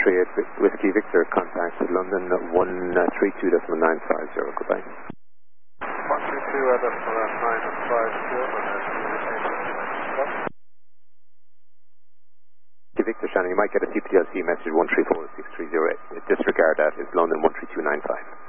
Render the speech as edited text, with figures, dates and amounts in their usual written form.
138 Whiskey Victor, contact London 132.950, goodbye. 132.950, Victor Shannon, you might get a CPLC message 1346308. Disregard that, it's London 13295.